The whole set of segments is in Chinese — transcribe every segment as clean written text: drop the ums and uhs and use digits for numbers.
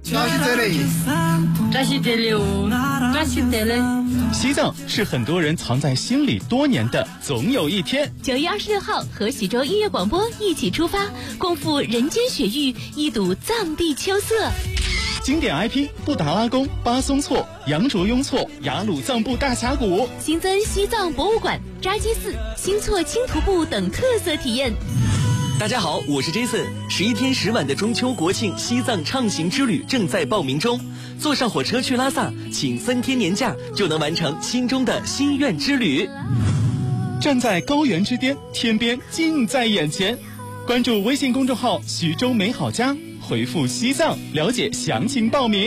那是这里， 这是这里哦，这是这里。 西藏是很多人藏在心里多年的总有一天。 9月26号和徐州音乐广播一起出发，共赴人间雪域，一睹藏地秋色。 经典 IP 布达拉宫、巴松措、羊卓雍措、雅鲁藏布大峡谷， 新增西藏博物馆、扎基寺、新措轻徒步等特色体验。 大家好，我是 Jason。11天10晚的中秋国庆西藏畅行之旅正在报名中，坐上火车去拉萨，请3天年假就能完成心中的心愿之旅。 站在高原之巅，天边近在眼前。关注微信公众号徐州美好家，回复西藏了解详情报名。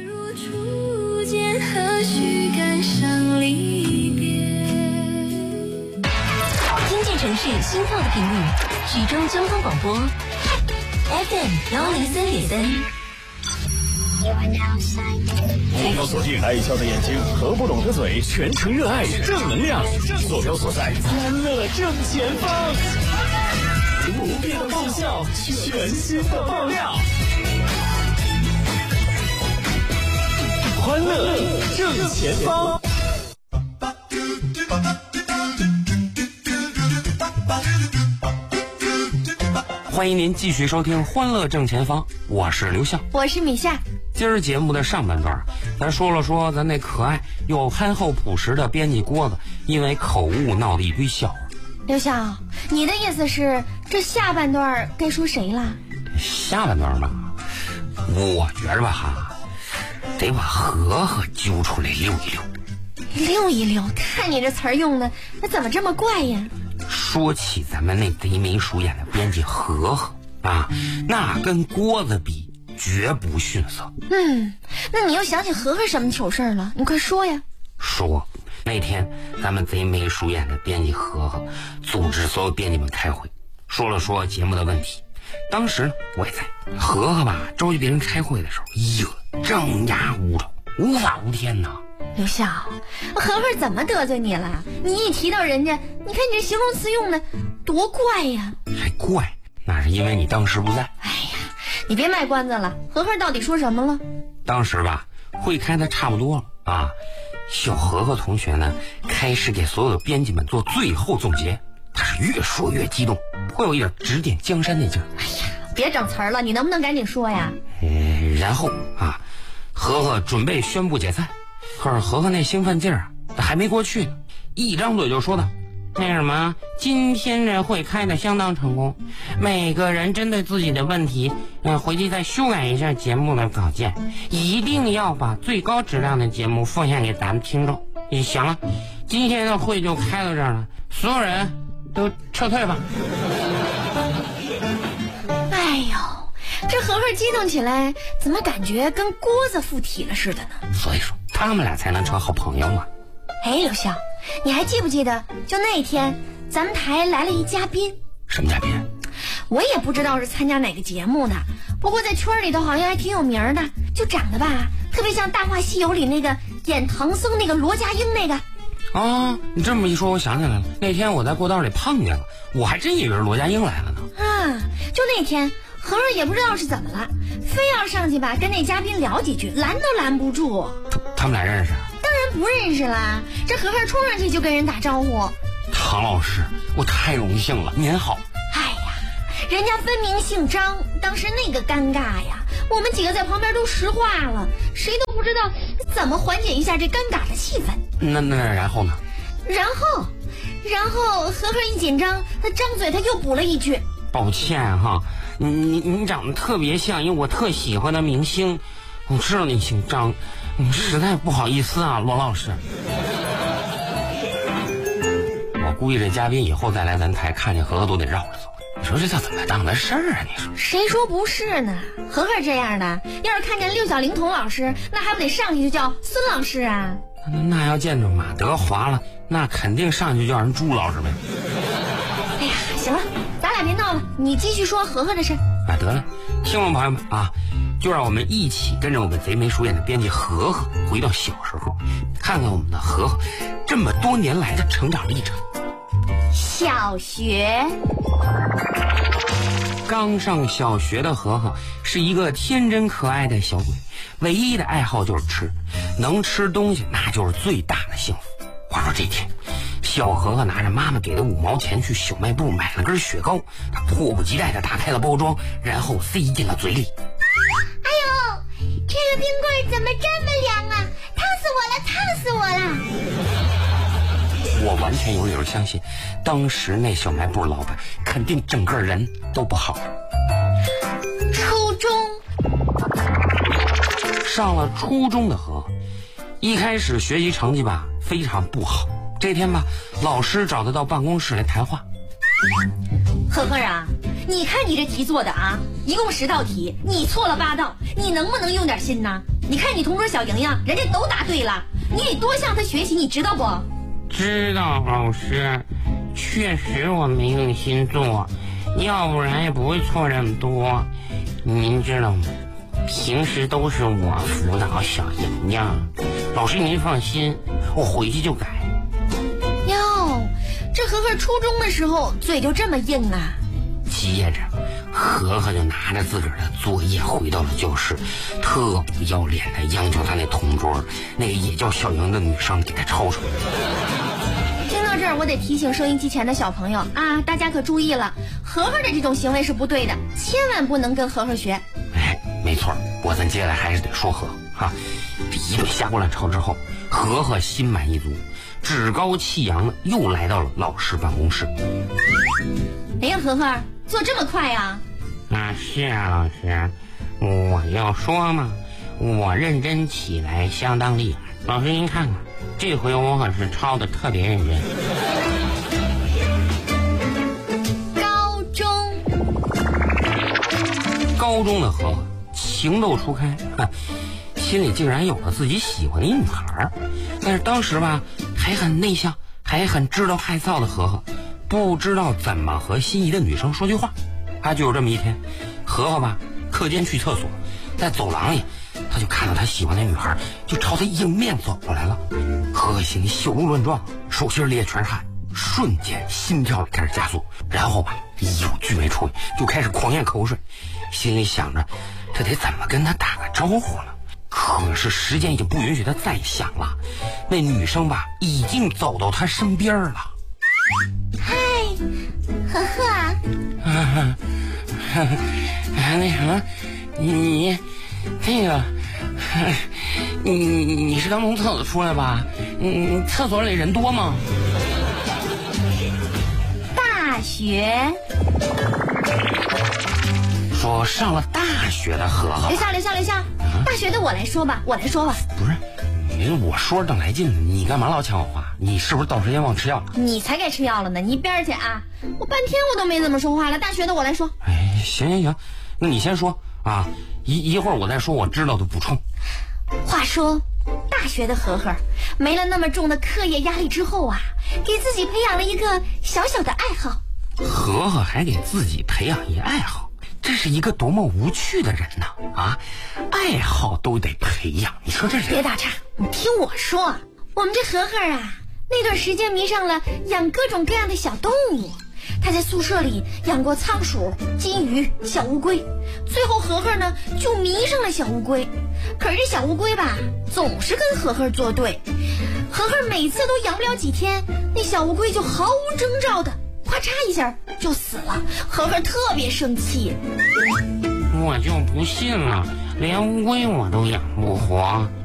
听见城市心跳的频率，徐州交通广播 FM103.3。 目标锁定爱笑的眼睛和不懂的嘴，全程热爱正能量，坐标所在欢乐正前方，不变的爆笑，全新的爆料，欢乐正前方。 欢迎您继续收听《欢乐正前方》，我是刘笑， 我是米夏。 今儿节目的上半段，咱说了说咱那可爱又憨厚朴实的编辑郭子，因为口误闹了一堆笑话。 刘笑，你的意思是这下半段该说谁了？ 下半段嘛，我觉着吧哈，得把和和揪出来溜一溜。 溜一溜，看你这词儿用的，那怎么这么怪呀？ 说起咱们那贼眉鼠眼的编辑和和啊，那跟郭子比绝不逊色。 那你又想起和和什么糗事儿了？你快说呀。 说那天咱们贼眉鼠眼的编辑和和组织所有编辑们开会，说了说节目的问题。当时我也在，和和吧召集别人开会的时候，张牙舞爪，无法无天呐。 刘笑，和和怎么得罪你了？你一提到人家，你看你这形容词用的多怪呀！ 还怪？那是因为你当时不在。 哎呀，你别卖关子了，和和到底说什么了？ 当时吧，会开的差不多了啊。小和和同学呢，开始给所有的编辑们做最后总结，他是越说越激动，颇有一点指点江山那劲儿。 哎呀，别整词儿了，你能不能赶紧说呀？ 然后啊，和和准备宣布解散。可是和和那兴奋劲儿啊，还没过去呢，一张嘴就说道：“那什么，今天这会开得相当成功，每个人针对自己的问题，回去再修改一下节目的稿件，一定要把最高质量的节目奉献给咱们听众。行了，今天的会就开到这儿了，所有人都撤退吧。” 哎呦，这和和激动起来，怎么感觉跟郭子附体了似的呢？ 所以说他们俩才能成好朋友嘛。 哎，刘笑，你还记不记得就那天咱们台来了一嘉宾？ 什么嘉宾？ 我也不知道是参加哪个节目的，不过在圈里头好像还挺有名的，就长得吧特别像《大话西游》里那个演唐僧那个罗家英那个。 哦，你这么一说我想起来了，那天我在过道里碰见了，我还真以为是罗家英来了呢。 就那天和和也不知道是怎么了，非要上去吧跟那嘉宾聊几句，拦都拦不住。 他们俩认识？ 当然不认识啦，这和和冲上去就跟人打招呼：“ 唐老师，我太荣幸了，您好。” 哎呀，人家分明姓张，当时那个尴尬呀，我们几个在旁边都石化了，谁都不知道怎么缓解一下这尴尬的气氛。 那然后呢？ 然后和和一紧张，他张嘴他又补了一句：“ 抱歉哈，你长得特别像一我特喜欢的明星，我知道你姓张，实在不好意思啊，罗老师。”我估计这嘉宾以后再来咱台，看见和和都得绕着走。你说这叫怎么当回事啊？你说谁说不是呢？和和这样的，要是看见六小龄童老师，那还不得上去就叫孙老师啊？ 那要见着马德华了，那肯定上去就叫人朱老师呗。 哎呀，行了，咱俩别闹了，你继续说和和的事。 得了，听众朋友们啊，就让我们一起跟着我们贼眉鼠眼的编辑和和回到小时候，看看我们的和和这么多年来的成长历程。 小学， 刚上小学的和和是一个天真可爱的小鬼，唯一的爱好就是吃，能吃东西那就是最大的幸福。话说这天，小和和拿着妈妈给的5毛钱去小卖部买了根雪糕，他迫不及待地打开了包装，然后塞进了嘴里。 哎呦，这个冰棍怎么这么凉啊？烫死我了，烫死我了！ 我完全有理由相信，当时那小卖部老板肯定整个人都不好。 初中上了初中的和和，一开始学习成绩吧非常不好。这天吧，老师找他到办公室来谈话。 和和啊，你看你这题做的啊，一共10道题，你错了8道，你能不能用点心呢？你看你同桌小莹莹，人家都答对了，你得多向她学习，你知道不？ 知道老师，确实我没用心做，要不然也不会错这么多。您知道吗？平时都是我辅导小莹莹，老师您放心，我回去就改。 哟，这和和初中的时候嘴就这么硬啊？ 接着，和和就拿着自个儿的作业回到了教室，特不要脸的央求他那同桌那个也叫小莹的女生给他抄出来。 听到这儿，我得提醒收音机前的小朋友啊，大家可注意了，和和的这种行为是不对的，千万不能跟和和学。 哎，没错，咱接下来还是得说和哈。这一顿瞎锅乱抄之后，和和心满意足，趾高气扬的又来到了老师办公室。 哎呀，和和做这么快呀？ 是啊，老师，我要说嘛，我认真起来相当厉害。老师您看看，这回我可是抄的特别认真。高中的和和情窦初开，心里竟然有了自己喜欢的一女孩。但是当时吧，还很内向，还很知道害臊的和和，不知道怎么和心仪的女生说句话。就有这么一天，和和吧课间去厕所，在走廊里，他就看到他喜欢的女孩就朝他迎面走过来了。和和心里小鹿乱撞，手心里也全是汗，瞬间心跳开始加速，然后吧一有句没出，就开始狂咽口水，心里想着这得怎么跟他打个招呼了。可是时间已经不允许他再想了，那女生吧已经走到他身边了。 嗨，和和啊， 那什么，你那个，你是刚从厕所出来吧？厕所里人多吗？ 大学。 说上了大学的和和， 留下，大学的我来说吧。 不是，我说着正来劲呢，你干嘛老抢我话？你是不是到时间忘吃药了？ 你才该吃药了呢，你一边去啊！我半天我都没怎么说话了，大学的我来说。 哎，行，那你先说啊，一会儿我再说我知道的补充。 话说，大学的和和没了那么重的课业压力之后啊，给自己培养了一个小小的爱好。 和和还给自己培养一爱好，这是一个多么无趣的人呢！爱好都得培养，你说这人别打岔，你听我说，我们这和和啊，那段时间迷上了养各种各样的小动物。他在宿舍里养过仓鼠、金鱼、小乌龟，最后和和呢就迷上了小乌龟。可是这小乌龟吧，总是跟和和作对，和和每次都养不了几天，那小乌龟就毫无征兆的咔嚓一下就死了，和和特别生气。 我就不信了，连乌龟我都养不活。